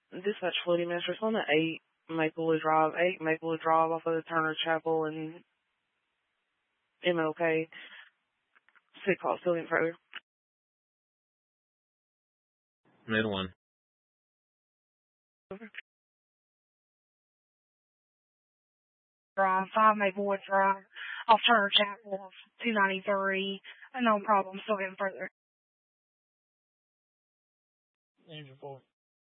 Dispatch Floating Mistress on the 8 Maplewood Drive off of the Turner Chapel and MLK. City call still in further. Mid 1. Drive, 5 Maplewood Drive, off Turner Chapel, 293. No problem, still getting further. Angel 4.